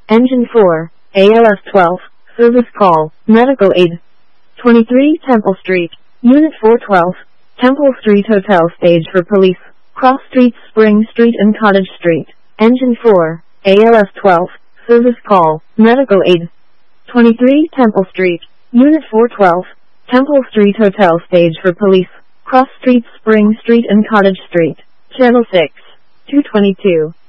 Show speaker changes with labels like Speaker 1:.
Speaker 1: Engine 4, ALS 12, service call, medical aid. 23 Temple Street, Unit 412, Temple Street Hotel stage for police, Cross Street, Spring Street and Cottage Street. Engine 4, ALS 12, service call, medical aid. 23 Temple Street, Unit 412, Temple Street Hotel stage for police, Cross Street, Spring Street and Cottage Street. Channel 6, 222.